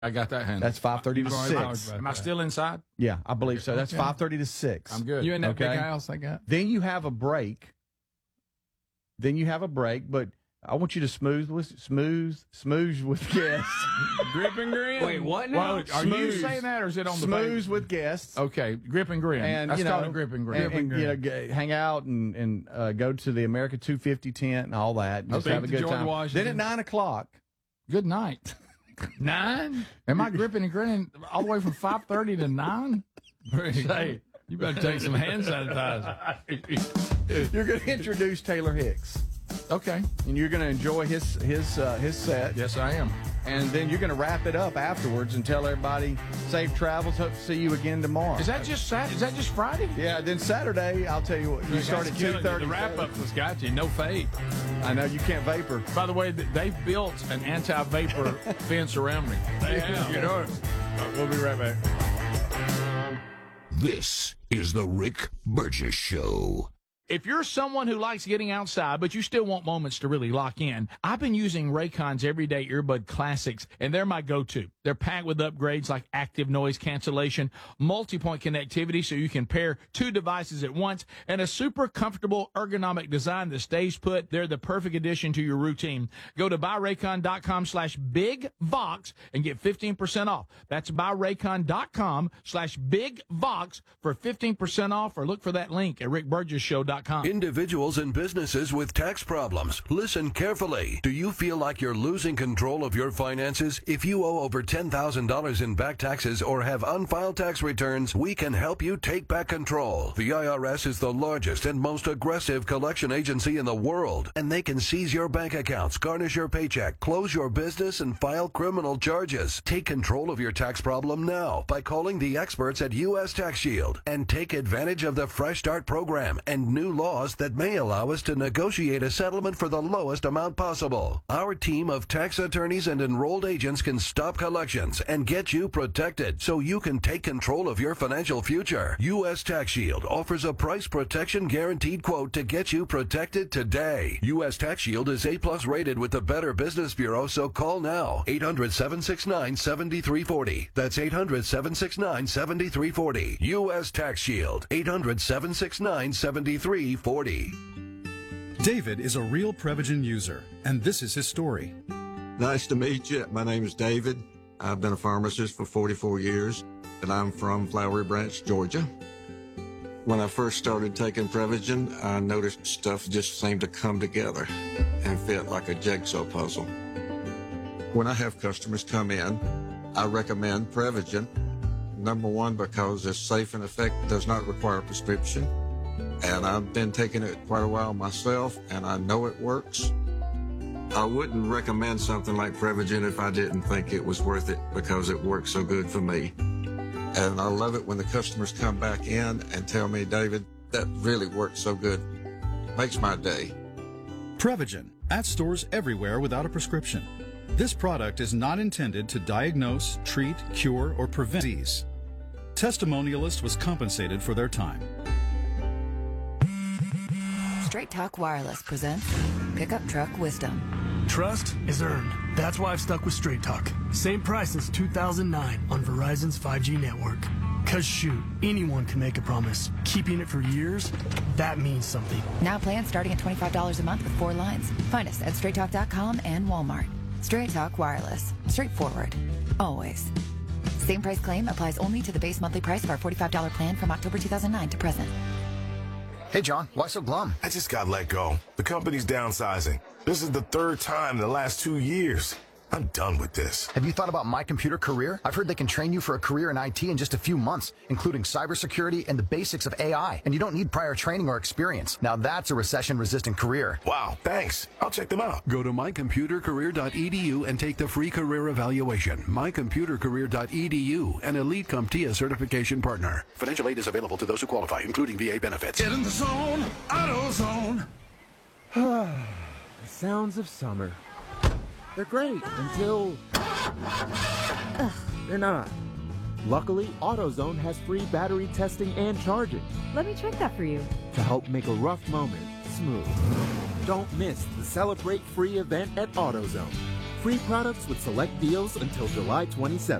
I got that handle. That's 5:30 to 6. Am I still inside? Yeah, I believe so. That's 5:30 to 6. I'm good. You in that big house I got? Then you have a break. But I want you to smooth with guests. Grip and grin. Wait, what now? Well, are you saying that, or is it on the Smooth with guests. Okay, grip and grin. And That's called a grip and grin. And hang out and go to the America 250 tent and all that. And just have a good time. Washington. Then at 9:00. Good night. 9? Am I gripping and grinning all the way from 5:30 to 9? Hey, you better take some hand sanitizer. You're going to introduce Taylor Hicks. Okay. And you're going to enjoy his set. Yes, I am. And then you're going to wrap it up afterwards and tell everybody safe travels. Hope to see you again tomorrow. Is that just Friday? Yeah. Then Saturday, I'll tell you what. You start at 2:30. The wrap-up has got you. No fade. I know you can't vapor. By the way, they've built an anti-vapor fence around me. They have. You know it. We'll be right back. This is the Rick Burgess Show. If you're someone who likes getting outside, but you still want moments to really lock in, I've been using Raycon's Everyday Earbud Classics, and they're my go-to. They're packed with upgrades like active noise cancellation, multi-point connectivity so you can pair 2 devices at once, and a super comfortable ergonomic design that stays put. They're the perfect addition to your routine. Go to buyraycon.com/bigvox and get 15% off. That's buyraycon.com/bigvox for 15% off, or look for that link at rickburgesshow.com. Individuals and businesses with tax problems, listen carefully. Do you feel like you're losing control of your finances? If you owe over $10,000 in back taxes or have unfiled tax returns, we can help you take back control. The IRS is the largest and most aggressive collection agency in the world, and they can seize your bank accounts, garnish your paycheck, close your business, and file criminal charges. Take control of your tax problem now by calling the experts at U.S. Tax Shield and take advantage of the Fresh Start program and new laws that may allow us to negotiate a settlement for the lowest amount possible. Our team of tax attorneys and enrolled agents can stop collections and get you protected so you can take control of your financial future. U.S. Tax Shield offers a price protection guaranteed quote to get you protected today. U.S. Tax Shield is A+ rated with the Better Business Bureau, so call now. 800-769-7340. That's 800-769-7340. U.S. Tax Shield. 800-769-7340. David is a real Prevagen user, and this is his story. Nice to meet you. My name is David. I've been a pharmacist for 44 years, and I'm from Flowery Branch, Georgia. When I first started taking Prevagen, I noticed stuff just seemed to come together and fit like a jigsaw puzzle. When I have customers come in, I recommend Prevagen. Number one, because it's safe and effective, does not require a prescription. And I've been taking it quite a while myself, and I know it works. I wouldn't recommend something like Prevagen if I didn't think it was worth it, because it works so good for me. And I love it when the customers come back in and tell me, David, that really works so good. Makes my day. Prevagen, at stores everywhere without a prescription. This product is not intended to diagnose, treat, cure, or prevent disease. Testimonialist was compensated for their time. Straight Talk Wireless presents Pickup Truck Wisdom. Trust is earned. That's why I've stuck with Straight Talk. Same price since 2009 on Verizon's 5G network. Cause shoot, anyone can make a promise. Keeping it for years, that means something. Now plans starting at $25 a month with 4 lines. Find us at straighttalk.com and Walmart. Straight Talk Wireless. Straightforward. Always. Same price claim applies only to the base monthly price of our $45 plan from October 2009 to present. Hey, John, why so glum? I just got let go. The company's downsizing. This is the 3rd time in the last 2 years. I'm done with this. Have you thought about My Computer Career? I've heard they can train you for a career in IT in just a few months, including cybersecurity and the basics of AI. And you don't need prior training or experience. Now that's a recession-resistant career. Wow, thanks. I'll check them out. Go to mycomputercareer.edu and take the free career evaluation. mycomputercareer.edu, an Elite CompTIA certification partner. Financial aid is available to those who qualify, including VA benefits. Get in the zone, AutoZone. The sounds of summer. They're great until they're not. Luckily, AutoZone has free battery testing and charging. Let me check that for you. To help make a rough moment smooth. Don't miss the Celebrate Free event at AutoZone. Free products with select deals until July 27th.